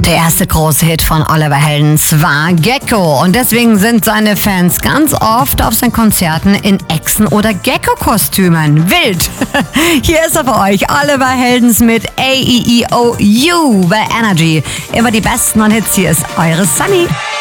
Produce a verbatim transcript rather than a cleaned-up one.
Der erste große Hit von Oliver Heldens war Gecko und deswegen sind seine Fans ganz oft auf seinen Konzerten in Echsen- oder Gecko-Kostümen. Wild! Hier ist er für euch, Oliver Heldens mit A E E O U bei Energy. Immer die besten und Hits, hier ist eure Sunny.